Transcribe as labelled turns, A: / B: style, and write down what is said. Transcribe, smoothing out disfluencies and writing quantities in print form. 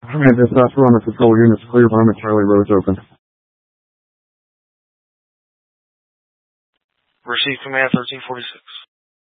A: Command dispatch runner control units clear. Lima Charlie roads open.
B: Receive command 1346.